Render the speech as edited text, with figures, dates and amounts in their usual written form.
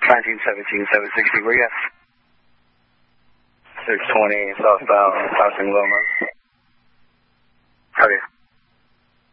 1917, 760, where you at? 620 southbound, passing Lomas.